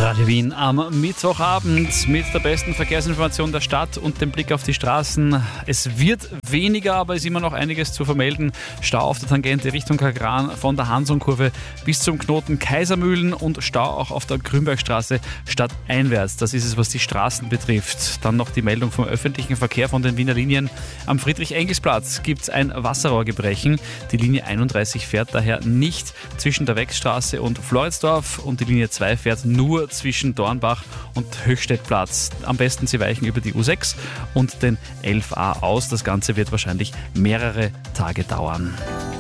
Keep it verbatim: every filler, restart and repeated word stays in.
Radio Wien am Mittwochabend mit der besten Verkehrsinformation der Stadt und dem Blick auf die Straßen. Es wird weniger, aber es ist immer noch einiges zu vermelden. Stau auf der Tangente Richtung Kagran von der Hansonkurve bis zum Knoten Kaisermühlen und Stau auch auf der Grünbergstraße stadteinwärts. Das ist es, was die Straßen betrifft. Dann noch die Meldung vom öffentlichen Verkehr von den Wiener Linien. Am Friedrich-Engels-Platz gibt es ein Wasserrohrgebrechen. Die Linie einunddreißig fährt daher nicht zwischen der Wechstraße und Floridsdorf und die Linie zwei fährt nur zwischen Dornbach und Höchstädtplatz. Am besten Sie weichen über die U sechs und den elf a aus. Das Ganze wird wahrscheinlich mehrere Tage dauern.